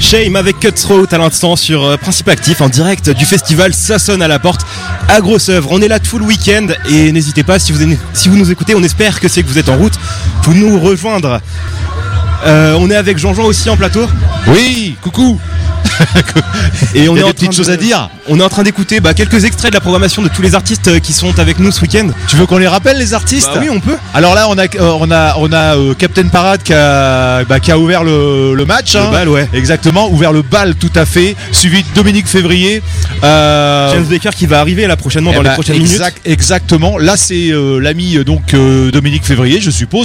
Shame avec Cutthroat à l'instant sur Principe Actif en direct du festival Ça sonne à la porte à Grosse-Œuvre. On est là tout le week-end et n'hésitez pas, si vous nous écoutez, on espère que c'est que vous êtes en route, pour nous rejoindre. On est avec Jean-Jean aussi en plateau. Oui, coucou. Et on Il y est a en des petites choses à dire. On est en train d'écouter quelques extraits de la programmation de tous les artistes qui sont avec nous ce week-end. Tu veux qu'on les rappelle, les artistes? Oui, on peut. Alors là, on a Captain Parade qui a ouvert le match. Le bal, ouais. Exactement, ouvert le bal tout à fait. Suivi de Dominique Février. James Baker qui va arriver là prochainement dans les prochaines minutes. Exactement. Là, c'est l'ami Dominique Février, je suppose.